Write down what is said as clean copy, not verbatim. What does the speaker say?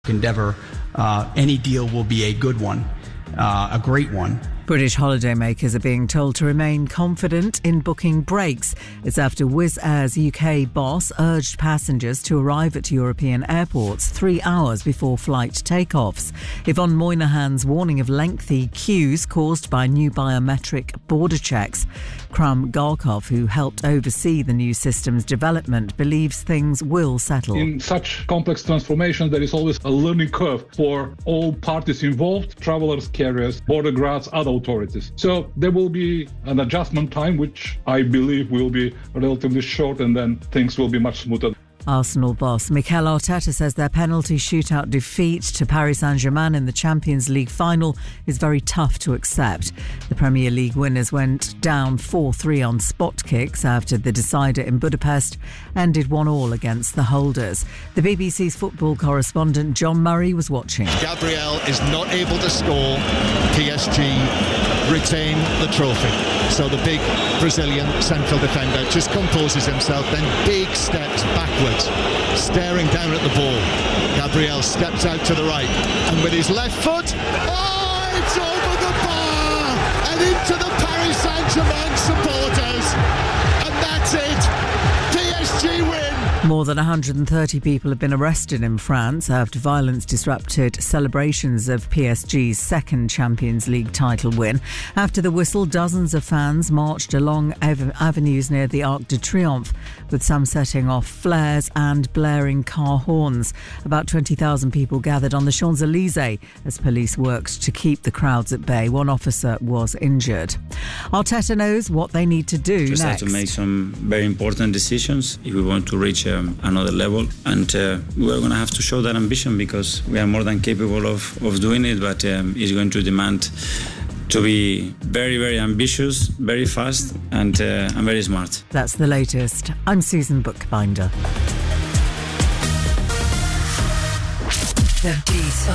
endeavor, any deal will be a good one, a great one. British holidaymakers are being told to remain confident in booking breaks. It's after Wizz Air's UK boss urged passengers to arrive at European airports 3 hours before flight takeoffs. Yvonne Moynihan's warning of lengthy queues caused by new biometric border checks. Kram Garkov, who helped oversee the new system's development, believes things will settle. In such complex transformation, there is always a learning curve for all parties involved, travelers, carriers, border guards, other authorities. So there will be an adjustment time, which I believe will be relatively short, and then things will be much smoother. Arsenal boss Mikel Arteta says their penalty shootout defeat to Paris Saint-Germain in the Champions League final is very tough to accept. The Premier League winners went down 4-3 on spot kicks after the decider in Budapest ended 1-1 against the holders. The BBC's football correspondent John Murray was watching. Gabriel is not able to score. PSG retain the trophy. So the big Brazilian central defender just composes himself, then big steps backwards, staring down at the ball. Gabriel steps out to the right, and with his left foot, it's over the bar and into the Paris Saint-Germain supporters, and that's it. PSG win. More than 130 people have been arrested in France after violence disrupted celebrations of PSG's second Champions League title win. After the whistle, dozens of fans marched along avenues near the Arc de Triomphe, with some setting off flares and blaring car horns. About 20,000 people gathered on the Champs-Élysées as police worked to keep the crowds at bay. One officer was injured. Arteta knows what they need to do Just next. have to make some very important decisions if we want to reach another level, and we're going to have to show that ambition, because we are more than capable of doing it, but it's going to demand to be very, very ambitious, very fast, and very smart. That's the latest. I'm Susan Bookbinder.